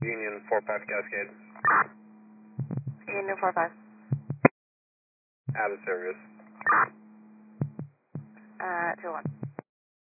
Union 4-5 Cascade. Union 4-5. Out of service. 2-1.